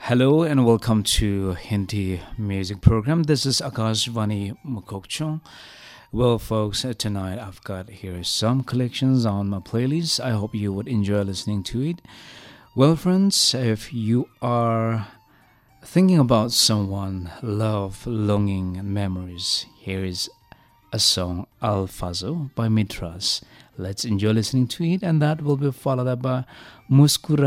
Hello and welcome to Hindi music program. This is Akash Vani Mukokchung. Well, folks, tonight I've got here some collections on my playlist. I hope you would enjoy listening to it. Well, friends, if you are thinking about someone, love, longing, and memories, here is a song Al Fazo by Mitras. Let's enjoy listening to it, and that will be followed up by Muskura